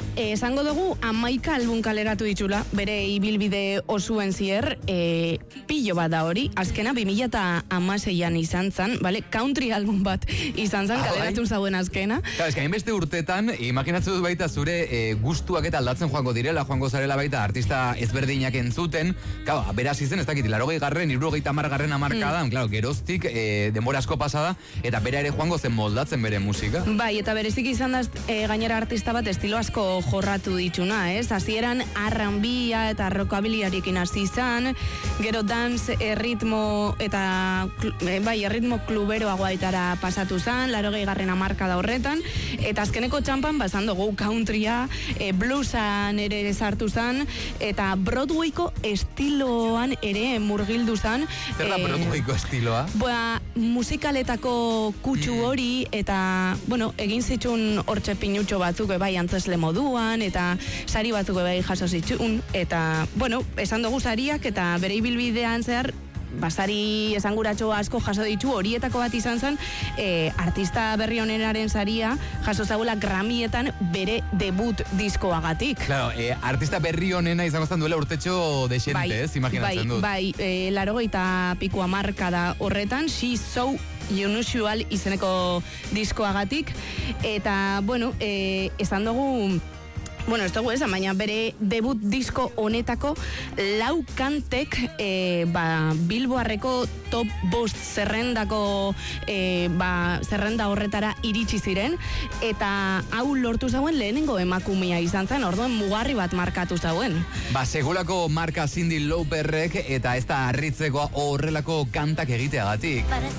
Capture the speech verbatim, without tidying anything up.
esango dugu amaika album kaleratu ditula, bere ibilbide osuen zier, e, pillo bat da hori, azkena bi mila hamaseian izan zan, vale? Country album bat izan zan, kaleratu zauen azkena. Claro, es que hainbeste urtetan, imaginatzen dut baita zure e, gustuak eta aldatzen joango direla, joango zarela baita artista ezberdinak entzuten, claro, beraz izen, ez dakit, larogei garren, irurogei tamar garren amarkadan, mm. claro, geroztik, e, denbora asko pasada, eta bera ere joango zen moldatzen bere musika. Bai, eta berezik izan da e, gainera artista bat estilo asko jorratu dituna, ez? Hasieran R and B eta rockabiliarekin hasi izan, gero dance, erritmo eta e, bai, erritmo kluberoagoaitara pasatu zan, larogei garren hamarkada horretan, eta azkeneko txampan bazan dugu countrya, e, bluesan ere sartu zan, eta Broadwayko estiloan ere murgildu zan. Zer da e, Broadwayko estiloa? Boa, musikaletako kutsu hori, eta, bueno, egin zitun hortxe pinutxo batzuk bai antzesle moduan, eta sari batzuk bai jaso zitun, eta, bueno, esan dugu sariak, eta bere ibilbidean zehar, basari esanguratxo asko jaso ditu, horietako bat izan zen, e, artista berri honeraren saria jaso zaula Grammyetan bere debut diskoagatik. Claro, e, artista berri honena izango zen duela urtetxo desente, bai, ez, imaginatzen bai, dut. Bai, e, larogeita piku hamarkada horretan, She's So Unusual izeneko diskoagatik, eta, bueno, e, esan dugu, bueno, ez dugu esan, baina bere debut disko honetako lau kantek e, ba, Bilboarreko top bost zerrendako e, ba, zerrenda horretara iritsi ziren, eta hau lortu zauen lehenengo emakumea izan zen, orduan mugarri bat markatu zauen. Ba, segulako marka Cyndi Lauperrek, eta ez da harritzeko horrelako kantak egiteagatik.